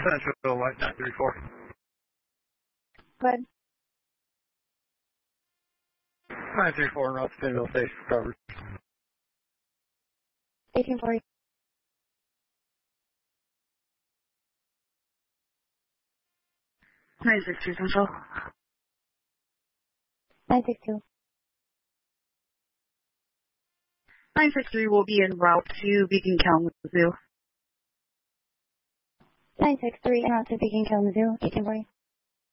Central White 934. Go ahead. 934 North Spindle Station covered. 1840. 962 Central. 962. 963 will be en route to Beacon Kalamazoo. 963 en route to Beacon Kalamazoo. 1840.